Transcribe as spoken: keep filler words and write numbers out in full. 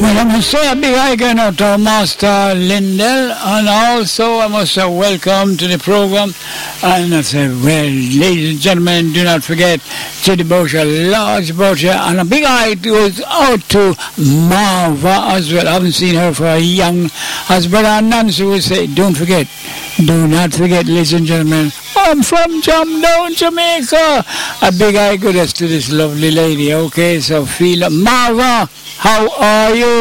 I must say a big hi going out to Master Lindell, and also I must say welcome to the program. And I say, well, ladies and gentlemen, do not forget Teddy Boucher, Lodge Boucher, and a big hi goes out to Marva as well. I haven't seen her for a young, as Brother Nancy would say, don't forget, do not forget, ladies and gentlemen, I'm from Jamdown, Jamaica. A big hi goes to this lovely lady, okay? So feel Marva, how are you?